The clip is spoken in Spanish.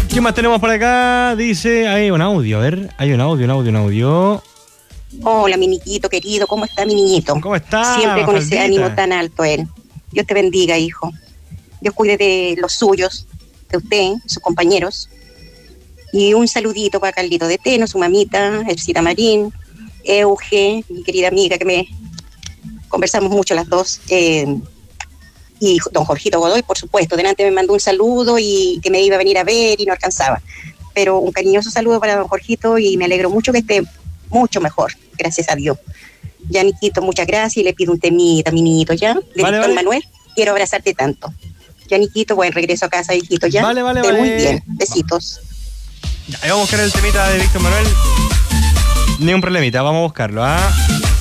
¿Qué más tenemos por acá? Dice, hay un audio, a ver, hay un audio. Hola, mi niñito querido, ¿cómo está mi niñito? ¿Cómo está? Siempre con Mafaldita? ese ánimo tan alto él. Dios te bendiga, hijo. Dios cuide de los suyos, de usted, sus compañeros. Y un saludito para Carlito de Teno, su mamita, Elcita Marín, Euge, mi querida amiga, que me conversamos mucho las dos, y don Jorgito Godoy, por supuesto. Delante me mandó un saludo y que me iba a venir a ver y no alcanzaba. Pero un cariñoso saludo para don Jorgito y me alegro mucho que esté mucho mejor, gracias a Dios. Ya, Niquito, muchas gracias y le pido un temita, mi niñito, ¿ya? De Víctor Manuel, quiero abrazarte tanto. Ya, Niquito, buen regreso a casa, hijito, ¿ya? Vale. Muy bien, besitos. Ya, ahí vamos a buscar el temita de Víctor Manuel. Ni un problemita, vamos a buscarlo, ¿ah?